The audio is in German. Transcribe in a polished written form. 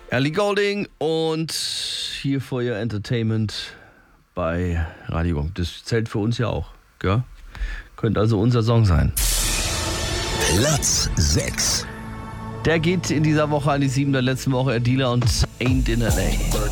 Ellie Goulding und hier for your Entertainment bei Radio Gong. Das zählt für uns ja auch, gell? Könnte also unser Song sein. Platz 6. Der geht in dieser Woche an die 7 der letzten Woche. Adela und Ain't in LA.